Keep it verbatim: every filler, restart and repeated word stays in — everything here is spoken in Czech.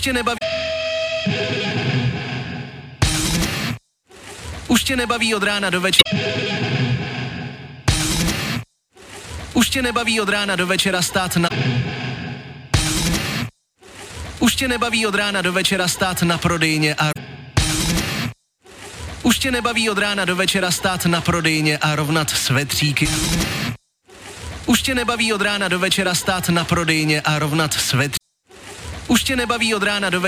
tě nebaví... Už tě nebaví od rána do večera... Už tě nebaví od rána do večera stát na... Už tě nebaví od rána do večera stát na prodejně a... Už tě nebaví od rána do večera stát na prodejně a rovnat svetříky. Už tě nebaví od rána do večera stát na prodejně a rovnat svetříky. Už tě nebaví od rána do večera...